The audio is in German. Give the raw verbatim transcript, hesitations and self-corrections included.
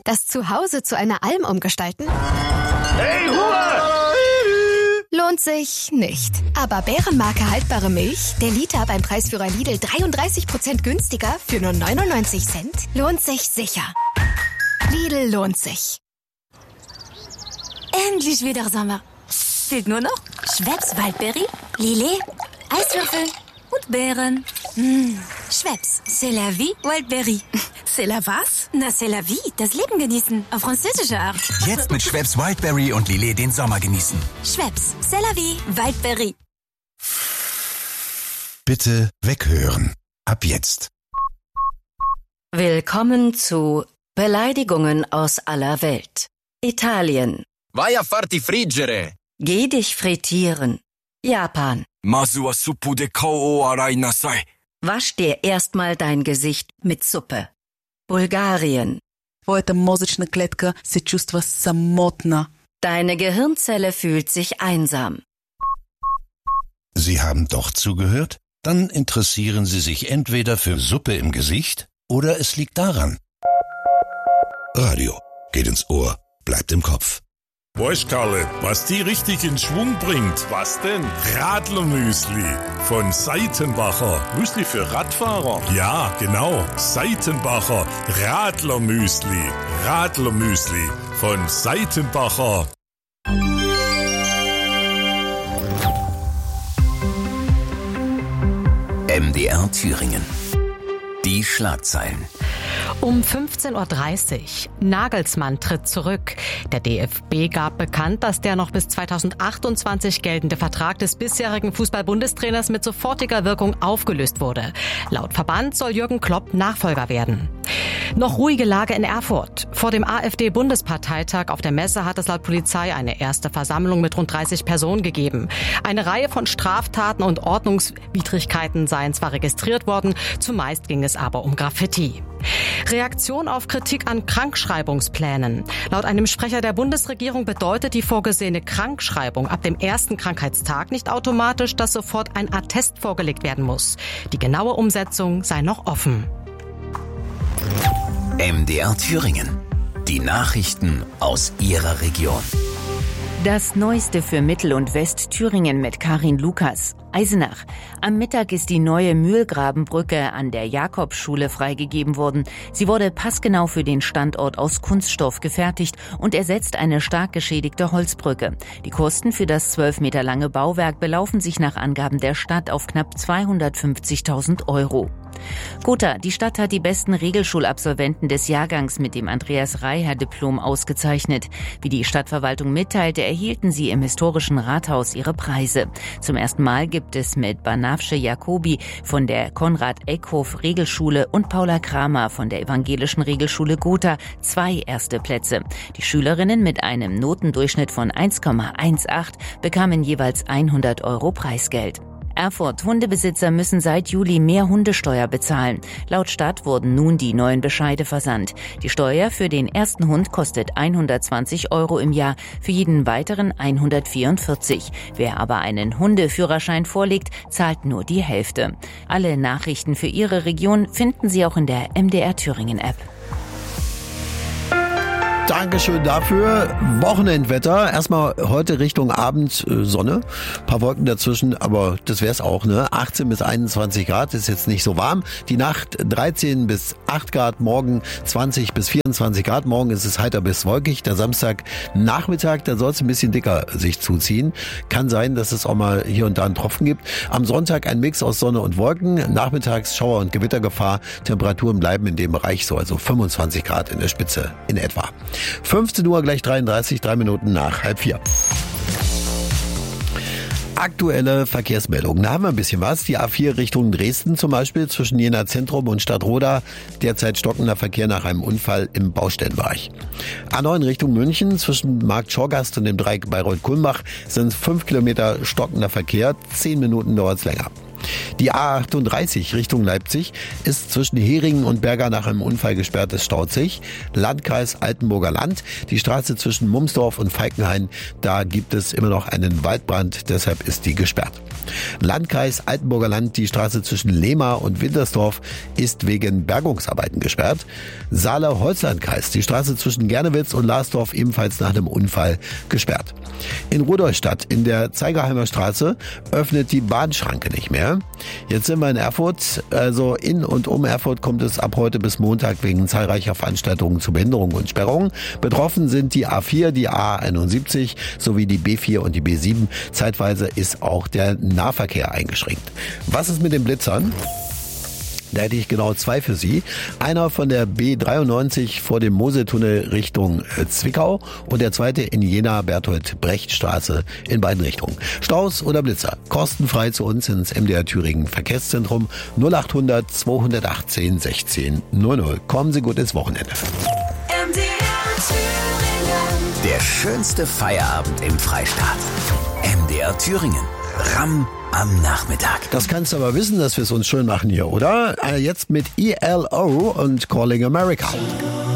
Das Zuhause zu einer Alm umgestalten? Hey, Ruhe! Lohnt sich nicht. Aber Bärenmarke haltbare Milch, der Liter beim Preisführer Lidl dreiunddreißig Prozent günstiger für nur neunundneunzig Cent, lohnt sich sicher. Lidl lohnt sich. Endlich wieder Sommer. Fehlt nur noch Schweppes Waldberry, Lillet, Eiswürfel und Beeren. Mmh. Schweppes, c'est la vie, Waldberry. C'est la was? Na, c'est la vie, das Leben genießen, auf französische Art. Jetzt mit Schweppes Wildberry und Lillet den Sommer genießen. Schweppes, c'est la vie, Waldberry. Bitte weghören. Ab jetzt. Willkommen zu Beleidigungen aus aller Welt. Italien. Vai a farti friggere. Geh dich frittieren. Japan. Masu wa suppu de kao o arai nasai. Wasch dir erstmal dein Gesicht mit Suppe. Bulgarien. Твоята мозъчна клетка се чувства самотна. Deine Gehirnzelle fühlt sich einsam. Sie haben doch zugehört? Dann interessieren Sie sich entweder für Suppe im Gesicht oder es liegt daran. Radio geht ins Ohr, bleibt im Kopf. Weißt, Karle, was die richtig in Schwung bringt? Was denn? Radlermüsli von Seitenbacher. Müsli für Radfahrer? Ja, genau. Seitenbacher Radlermüsli. Radlermüsli von Seitenbacher. M D R Thüringen. Die Schlagzeilen. Um fünfzehn Uhr dreißig. Nagelsmann tritt zurück. Der D F B gab bekannt, dass der noch bis zweitausendachtundzwanzig geltende Vertrag des bisherigen Fußball-Bundestrainers mit sofortiger Wirkung aufgelöst wurde. Laut Verband soll Jürgen Klopp Nachfolger werden. Noch ruhige Lage in Erfurt. Vor dem AfD-Bundesparteitag auf der Messe hat es laut Polizei eine erste Versammlung mit rund dreißig Personen gegeben. Eine Reihe von Straftaten und Ordnungswidrigkeiten seien zwar registriert worden, zumeist ging es aber um Graffiti. Reaktion auf Kritik an Krankschreibungsplänen. Laut einem Sprecher der Bundesregierung bedeutet die vorgesehene Krankschreibung ab dem ersten Krankheitstag nicht automatisch, dass sofort ein Attest vorgelegt werden muss. Die genaue Umsetzung sei noch offen. M D R Thüringen. Die Nachrichten aus Ihrer Region. Das Neueste für Mittel- und Westthüringen mit Karin Lukas. Eisenach. Am Mittag ist die neue Mühlgrabenbrücke an der Jakobsschule freigegeben worden. Sie wurde passgenau für den Standort aus Kunststoff gefertigt und ersetzt eine stark geschädigte Holzbrücke. Die Kosten für das zwölf Meter lange Bauwerk belaufen sich nach Angaben der Stadt auf knapp zweihundertfünfzigtausend Euro. Gotha, die Stadt hat die besten Regelschulabsolventen des Jahrgangs mit dem Andreas-Reiher-Diplom ausgezeichnet. Wie die Stadtverwaltung mitteilte, erhielten sie im historischen Rathaus ihre Preise. Zum ersten Mal gibt es mit Banafsche Jacobi von der Konrad-Eckhoff-Regelschule und Paula Kramer von der evangelischen Regelschule Gotha zwei erste Plätze. Die Schülerinnen mit einem Notendurchschnitt von eins Komma achtzehn bekamen jeweils hundert Euro Preisgeld. Erfurt. Hundebesitzer müssen seit Juli mehr Hundesteuer bezahlen. Laut Stadt wurden nun die neuen Bescheide versandt. Die Steuer für den ersten Hund kostet hundertzwanzig Euro im Jahr, für jeden weiteren hundertvierundvierzig. Wer aber einen Hundeführerschein vorlegt, zahlt nur die Hälfte. Alle Nachrichten für Ihre Region finden Sie auch in der M D R Thüringen App. Dankeschön dafür. Wochenendwetter. Erstmal heute Richtung Abend äh, Sonne. Ein paar Wolken dazwischen, aber das wär's auch, ne? achtzehn bis einundzwanzig Grad, ist jetzt nicht so warm. Die Nacht dreizehn bis acht Grad, morgen zwanzig bis vierundzwanzig Grad. Morgen ist es heiter bis wolkig. Der Samstag Nachmittag, da soll es ein bisschen dicker sich zuziehen. Kann sein, dass es auch mal hier und da einen Tropfen gibt. Am Sonntag ein Mix aus Sonne und Wolken. Nachmittags Schauer- und Gewittergefahr. Temperaturen bleiben in dem Bereich so, also fünfundzwanzig Grad in der Spitze in etwa. fünfzehn Uhr gleich dreiunddreißig, drei Minuten nach halb vier. Aktuelle Verkehrsmeldungen. Da haben wir ein bisschen was. Die A vier Richtung Dresden zum Beispiel zwischen Jena Zentrum und Stadtroda. Derzeit stockender Verkehr nach einem Unfall im Baustellenbereich. A neun Richtung München zwischen Markt Schorgast und dem Dreieck Bayreuth-Kulmbach sind fünf Kilometer stockender Verkehr. Zehn Minuten dauert es länger. Die A achtunddreißig Richtung Leipzig ist zwischen Heringen und Berga nach einem Unfall gesperrt. Es staut sich. Landkreis Altenburger Land, die Straße zwischen Mumsdorf und Falkenhain, da gibt es immer noch einen Waldbrand, deshalb ist die gesperrt. Landkreis Altenburger Land, die Straße zwischen Lehmar und Wintersdorf ist wegen Bergungsarbeiten gesperrt. Saale-Holzlandkreis, die Straße zwischen Gernewitz und Larsdorf ebenfalls nach einem Unfall gesperrt. In Rudolstadt in der Zeigerheimer Straße öffnet die Bahnschranke nicht mehr. Jetzt sind wir in Erfurt, also in und um Erfurt kommt es ab heute bis Montag wegen zahlreicher Veranstaltungen zu Behinderungen und Sperrungen. Betroffen sind die A vier, die A einundsiebzig sowie die B vier und die B sieben. Zeitweise ist auch der Nahverkehr eingeschränkt. Was ist mit den Blitzern? Da hätte ich genau zwei für Sie. Einer von der B dreiundneunzig vor dem Moseltunnel Richtung Zwickau und der zweite in Jena-Berthold-Brecht-Straße in beiden Richtungen. Staus oder Blitzer? Kostenfrei zu uns ins M D R Thüringen Verkehrszentrum null achthundert zweihundertachtzehn sechzehn null null. Kommen Sie gut ins Wochenende. M D R Thüringen. Der schönste Feierabend im Freistaat. M D R Thüringen. Ram am Nachmittag. Das kannst du aber wissen, dass wir es uns schön machen hier, oder? Jetzt mit E L O und Calling America.